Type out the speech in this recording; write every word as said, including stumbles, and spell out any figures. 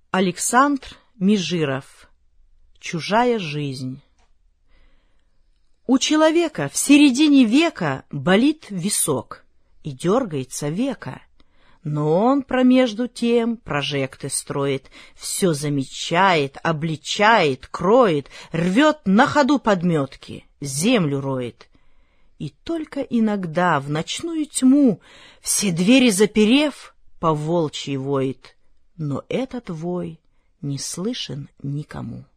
Александр Межиров. Чужая жизнь. У человека в середине века болит висок и дергается века, но он промежду тем прожекты строит, все замечает, обличает, кроет, рвет на ходу подметки, землю роет. И только иногда в ночную тьму, все двери заперев, по волчьи воет, но этот вой не слышен никому.